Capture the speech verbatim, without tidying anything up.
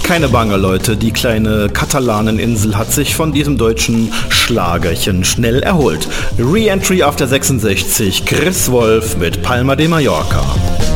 keine Bange, Leute. Die kleine Katalaneninsel hat sich von diesem deutschen Schlagerchen schnell erholt. Re-Entry auf der sechsundsechzig, Chris Wolf mit Palma de Mallorca.